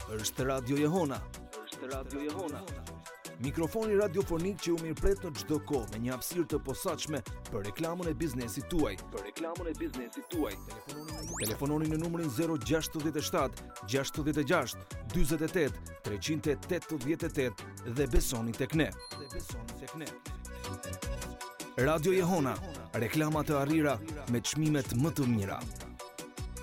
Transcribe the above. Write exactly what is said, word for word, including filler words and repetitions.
Është Radio Jehona. Është Radio Jehona. Mikrofoni radiofonik që ju mirëpret në çdo kohë me një hapësirë të posaçme për reklamën e biznesit tuaj. Për reklamën e biznesit tuaj. Telefononi në numrin zero gjasht shtat gjasht gjasht dyzet e tet treqind e tetëdhjetë e tetë dhe besoni tek ne. Dhe besoni tek ne. Radio Jehona, reklama të arrira me çmimet më të mira.